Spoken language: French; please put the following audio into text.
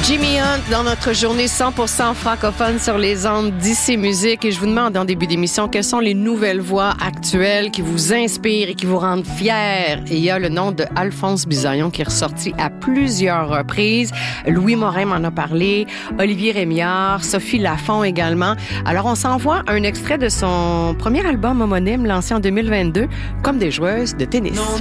Jimmy Hunt dans notre journée 100% francophone sur les ondes d'ICI Musique. Et je vous demande en début d'émission quelles sont les nouvelles voix actuelles qui vous inspirent et qui vous rendent fiers. Et il y a le nom de Alphonse Bisaillon qui est ressorti à plusieurs reprises. Louis Morin m'en a parlé, Olivier Rémillard, Sophie Lafont également. Alors on s'envoie un extrait de son premier album homonyme lancé en 2022, Comme des joueuses de tennis. Non,